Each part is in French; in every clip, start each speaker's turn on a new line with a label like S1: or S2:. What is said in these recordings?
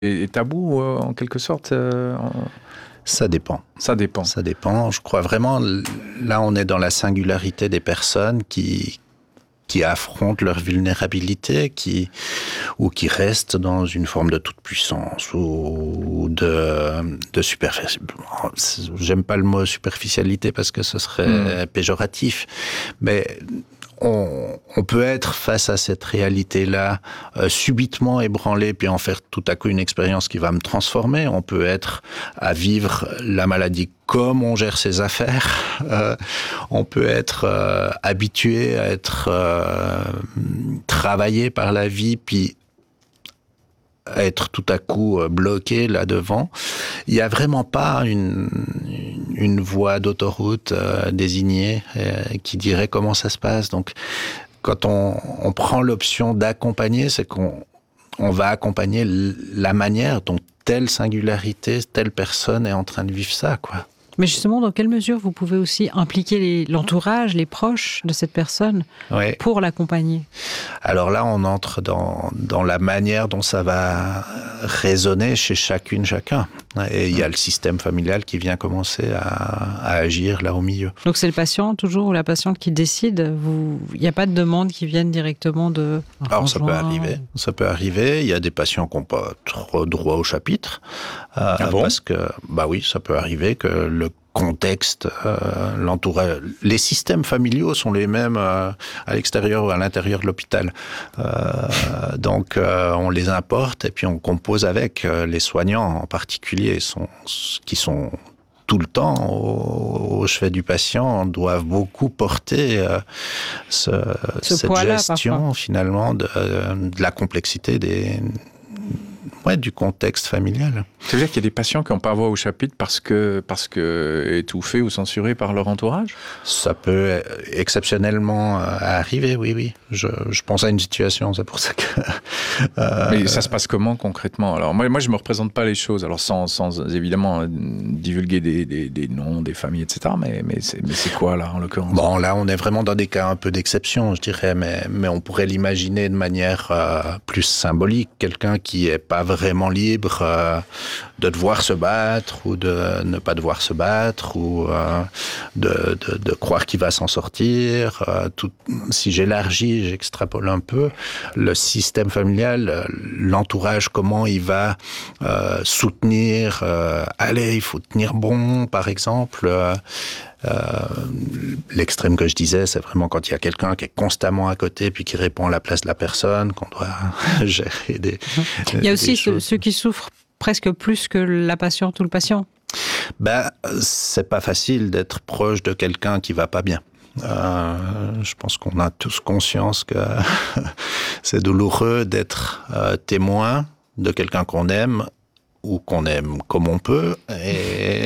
S1: est tabou, en quelque sorte
S2: Ça dépend.
S1: Ça dépend.
S2: Ça dépend. Je crois vraiment, là, on est dans la singularité des personnes qui affrontent leur vulnérabilité, ou qui restent dans une forme de toute-puissance ou de superficialité. J'aime pas le mot superficialité parce que ce serait péjoratif, mais on peut être face à cette réalité-là subitement ébranlé, puis en faire tout à coup une expérience qui va me transformer. On peut être à vivre la maladie comme on gère ses affaires. On peut être habitué à être travaillé par la vie, puis être tout à coup bloqué là devant. Il n'y a vraiment pas une voie d'autoroute désignée qui dirait comment ça se passe. Donc, quand on prend l'option d'accompagner, c'est qu'on va accompagner la manière dont telle singularité, telle personne est en train de vivre ça, quoi.
S3: Mais justement, dans quelle mesure vous pouvez aussi impliquer l'entourage, les proches de cette personne pour l'accompagner ?
S2: Alors là, on entre dans la manière dont ça va résonner chez chacune, chacun. Et il y a le système familial qui vient commencer à agir là au milieu.
S3: Donc c'est le patient toujours ou la patiente qui décide ? Il n'y a pas de demande qui viennent directement de...
S2: Alors ça peut arriver. Ça peut arriver. Il y a des patients qui n'ont pas trop droit au chapitre. Parce que, oui, ça peut arriver que le contexte, l'entourage, les systèmes familiaux sont les mêmes à l'extérieur ou à l'intérieur de l'hôpital. Donc, on les importe et puis on compose avec. Les soignants en particulier qui sont tout le temps au chevet du patient, doivent beaucoup porter cette gestion parfois, finalement de la complexité du contexte familial.
S1: Ça veut dire qu'il y a des patients qui n'ont pas voix au chapitre parce que étouffés ou censurés par leur entourage ?
S2: Ça peut exceptionnellement arriver, oui. Je pense à une situation, c'est pour ça que...
S1: Mais ça se passe comment concrètement ? Alors moi je me représente pas les choses, alors sans évidemment divulguer des noms, des familles, etc. Mais c'est quoi là en l'occurrence ?
S2: Bon, là on est vraiment dans des cas un peu d'exception, je dirais, mais on pourrait l'imaginer de manière plus symbolique, quelqu'un qui est pas vraiment libre de devoir se battre ou de ne pas devoir se battre ou de croire qu'il va s'en sortir. Si j'élargis, j'extrapole un peu, le système familial, l'entourage, comment il va soutenir, allez, il faut tenir bon, par exemple. L'extrême que je disais, c'est vraiment quand il y a quelqu'un qui est constamment à côté puis qui répond à la place de la personne, qu'on doit gérer des...
S3: Il y a aussi ceux qui souffrent presque plus que la patiente ou le patient.
S2: C'est pas facile d'être proche de quelqu'un qui va pas bien. Je pense qu'on a tous conscience que c'est douloureux d'être témoin de quelqu'un qu'on aime ou qu'on aime comme on peut, et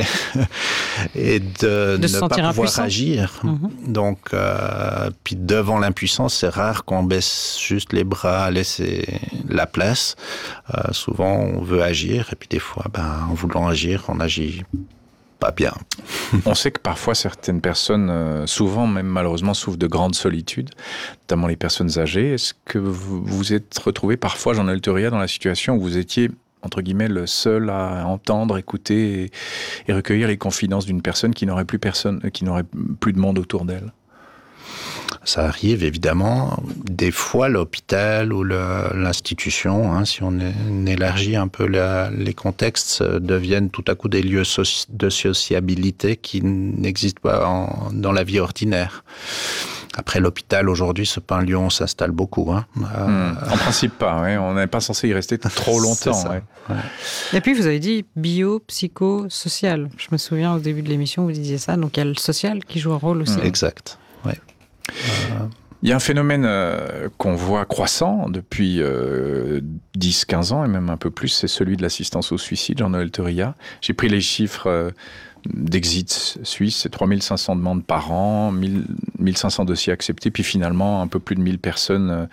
S2: de ne pas pouvoir impuissant. Agir. Donc, puis devant l'impuissance, c'est rare qu'on baisse juste les bras, laisser la place. Souvent, on veut agir, et puis des fois, en voulant agir, on agit pas bien.
S1: On sait que parfois, certaines personnes, souvent même malheureusement, souffrent de grande solitude, notamment les personnes âgées. Est-ce que vous vous êtes retrouvé parfois, Jean-Noël Thuria, dans la situation où vous étiez entre guillemets, le seul à entendre, écouter et recueillir les confidences d'une personne qui n'aurait plus de monde autour d'elle?
S2: Ça arrive, évidemment. Des fois, l'hôpital ou l'institution, si on élargit un peu les contextes, deviennent tout à coup des lieux de sociabilité qui n'existent pas dans la vie ordinaire. Après, l'hôpital, aujourd'hui, c'est pas un lieu où on s'installe beaucoup.
S1: En principe pas, on n'est pas censé y rester trop longtemps.
S3: Et puis, vous avez dit bio, psycho, social. Je me souviens au début de l'émission, vous disiez ça. Donc, il y a le social qui joue un rôle aussi.
S2: Exact, oui.
S1: Il y a un phénomène qu'on voit croissant depuis 10-15 ans, et même un peu plus, c'est celui de l'assistance au suicide, Jean-Noël Thuria. J'ai pris les chiffres d'Exit Suisse, c'est 3500 demandes par an, 1500 dossiers acceptés, puis finalement un peu plus de 1000 personnes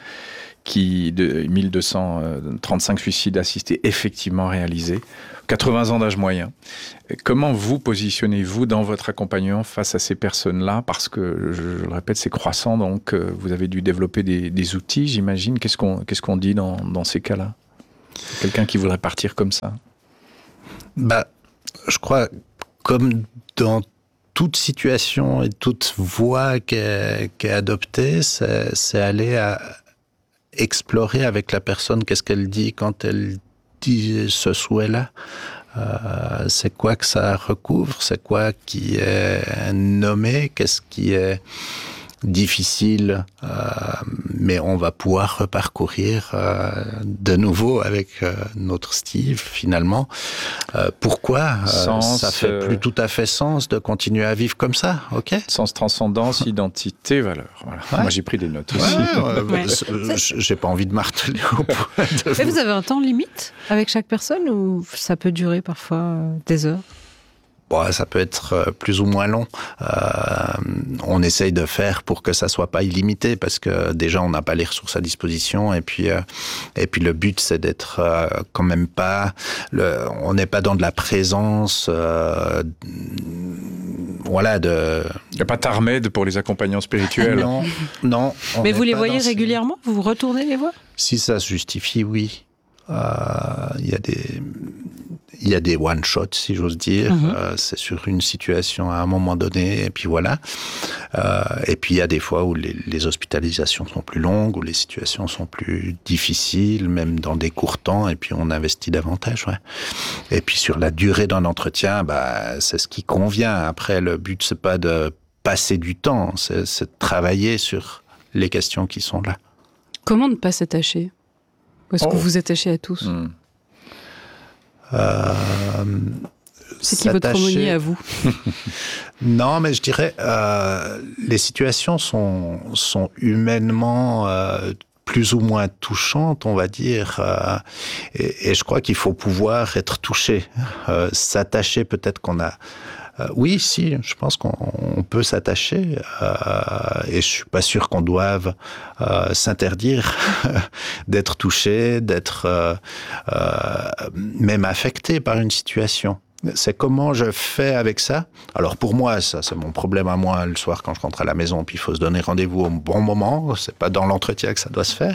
S1: 1235 suicides assistés effectivement réalisés, 80 ans d'âge moyen. Comment vous positionnez-vous dans votre accompagnement face à ces personnes-là ? Parce que, je le répète, c'est croissant, donc vous avez dû développer des outils, j'imagine. Qu'est-ce qu'on dit dans ces cas-là ? Quelqu'un qui voudrait partir comme ça?
S2: Je crois, comme dans toute situation et toute voie qui est adoptée, c'est aller à explorer avec la personne qu'est-ce qu'elle dit quand elle dit ce souhait-là. C'est quoi que ça recouvre, c'est quoi qui est nommé, qu'est-ce qui est difficile, mais on va pouvoir reparcourir de nouveau avec notre Steve finalement. Pourquoi ça fait plus tout à fait sens de continuer à vivre comme ça, ok?
S1: Sens, transcendance, identité, valeur. Voilà. Ouais. Moi j'ai pris des notes aussi.
S2: J'ai pas envie de marteler au point de...
S3: Et vous avez un temps limite avec chaque personne ou ça peut durer parfois des heures?
S2: Ça peut être plus ou moins long. On essaye de faire pour que ça soit pas illimité parce que déjà on n'a pas les ressources à disposition et puis le but c'est d'être quand même pas on n'est pas dans de la présence voilà de.
S1: Il n'y a pas Tarmed pour les accompagnants spirituels.
S2: Non.
S3: Mais vous les voyez régulièrement? Vous retournez les voir?
S2: Si ça se justifie, oui. Il y a des one-shots, si j'ose dire. C'est sur une situation à un moment donné, et puis voilà. Et puis il y a des fois où les hospitalisations sont plus longues, où les situations sont plus difficiles, même dans des courts temps, et puis on investit davantage. Ouais. Et puis sur la durée d'un entretien, c'est ce qui convient. Après, le but, c'est pas de passer du temps, c'est de travailler sur les questions qui sont là.
S4: Comment ne pas s'attacher? Ou est-ce que vous vous attachez à tous? C'est qui votre aumônier à vous?
S2: Non, mais je dirais les situations sont humainement plus ou moins touchantes, on va dire, et je crois qu'il faut pouvoir être touché, s'attacher. Peut-être qu'on a oui, si, je pense qu'on peut s'attacher et je suis pas sûr qu'on doive s'interdire d'être touché, d'être même affecté par une situation. C'est comment je fais avec ça. Alors pour moi, ça c'est mon problème à moi le soir quand je rentre à la maison, puis il faut se donner rendez-vous au bon moment. C'est pas dans l'entretien que ça doit se faire.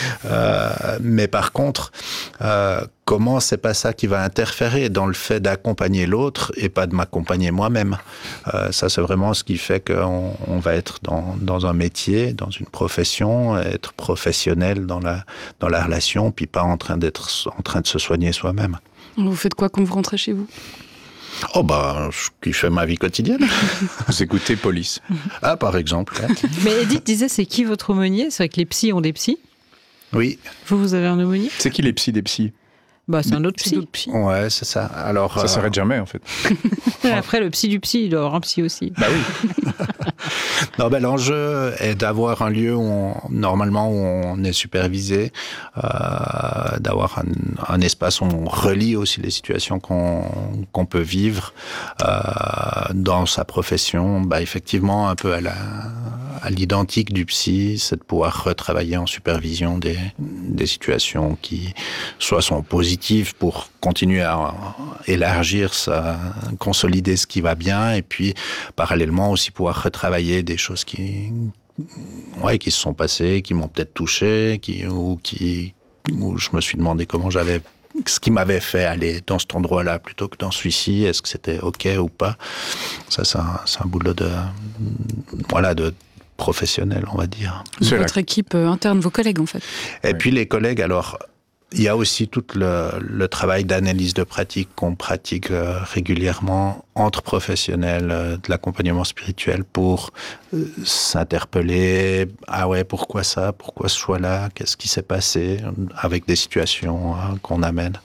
S2: Mais par contre, comment c'est pas ça qui va interférer dans le fait d'accompagner l'autre et pas de m'accompagner moi-même. Ça c'est vraiment ce qui fait qu'on va être dans un métier, dans une profession, être professionnel dans la relation, puis pas en train de se soigner soi-même.
S4: Vous faites quoi quand vous rentrez chez vous?
S2: Je kiffe ma vie quotidienne.
S1: Vous écoutez Police.
S2: Ah, par exemple. Ouais.
S3: Mais Edith disait, c'est qui votre aumônier? C'est vrai que les psys ont des psys.
S2: Oui.
S3: Vous avez un aumônier?
S1: C'est qui les psys des psys?
S3: C'est un autre psy.
S2: Ouais, c'est ça. Alors,
S1: ça s'arrête jamais, en fait.
S3: Après, le psy du psy, il doit avoir un psy aussi.
S1: Oui.
S2: Non, l'enjeu est d'avoir un lieu où normalement où on est supervisé, d'avoir un espace où on relie aussi les situations qu'on peut vivre dans sa profession. Effectivement, un peu à l'identique du psy, c'est de pouvoir retravailler en supervision des situations qui soit sont positives pour continuer à élargir consolider ce qui va bien, et puis parallèlement aussi pouvoir retravailler des choses qui se sont passées, qui m'ont peut-être touché, où je me suis demandé ce qui m'avait fait aller dans cet endroit-là plutôt que dans celui-ci, est-ce que c'était OK ou pas. Ça, c'est un boulot de professionnel, on va dire.
S4: Votre équipe interne, vos collègues en fait.
S2: Et puis les collègues, alors, il y a aussi tout le travail d'analyse de pratique qu'on pratique régulièrement entre professionnels de l'accompagnement spirituel pour s'interpeller. Ah ouais, pourquoi ça? Pourquoi ce choix-là? Qu'est-ce qui s'est passé? Avec des situations qu'on amène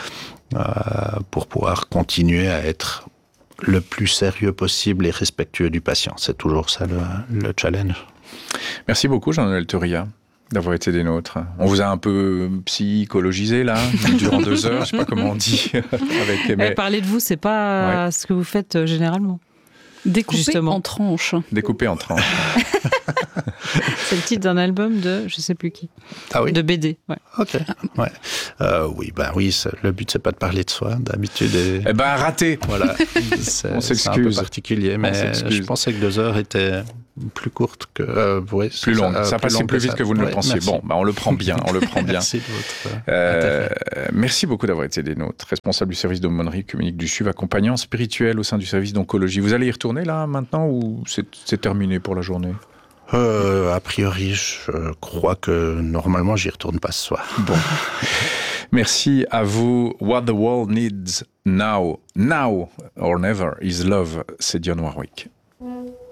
S2: pour pouvoir continuer à être le plus sérieux possible et respectueux du patient. C'est toujours ça le challenge.
S1: Merci beaucoup, Jean-Noël Touria, d'avoir été des nôtres. On vous a un peu psychologisé, là, durant 2 heures, je ne sais pas comment on dit.
S3: Parler de vous, c'est pas ce que vous faites généralement.
S4: Découpé en tranches.
S1: Découpé en tranches.
S3: C'est le titre d'un album de je sais plus qui.
S2: Ah oui.
S3: De BD. Ouais.
S2: Ok. Ouais. Oui. Le but c'est pas de parler de soi d'habitude.
S1: Raté.
S2: Voilà.
S1: On s'excuse.
S2: C'est un peu particulier, mais je pensais que 2 heures était plus courte que...
S1: plus longue. Ça a passé plus vite que vous ne le pensiez.
S2: Merci.
S1: Bon, on le prend bien,
S2: Merci de votre intérêt.
S1: Merci beaucoup d'avoir été des nôtres. Responsable du service d'aumônerie œcuménique du SUV, accompagnant spirituel au sein du service d'oncologie. Vous allez y retourner là maintenant ou c'est terminé pour la journée?
S2: A priori, je crois que normalement, j'y retourne pas ce soir.
S1: Bon. Merci à vous. What the world needs now or never is love, c'est Dionne Warwick.